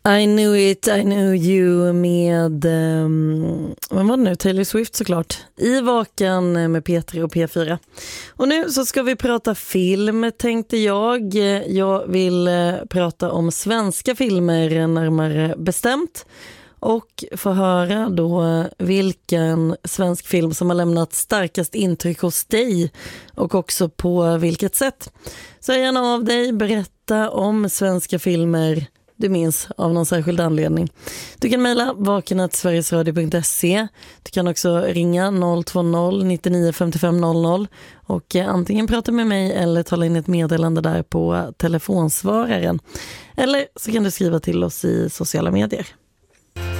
I knew it, I knew you med vad var det nu? Taylor Swift såklart. I Vaken med P3 och P4. Och nu så ska vi prata film, tänkte jag. Jag vill prata om svenska filmer närmare bestämt. Och få höra då vilken svensk film som har lämnat starkast intryck hos dig. Och också på vilket sätt. Så gärna av dig, berätta om svenska filmer du minns av någon särskild anledning. Du kan mejla vaken@sverigesradio.se. Du kan också ringa 020 99 55 00 och antingen prata med mig eller tala in ett meddelande där på telefonsvararen. Eller så kan du skriva till oss i sociala medier.